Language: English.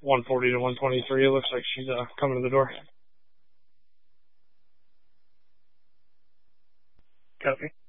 140 to 123. It looks like she's coming to the door. Copy.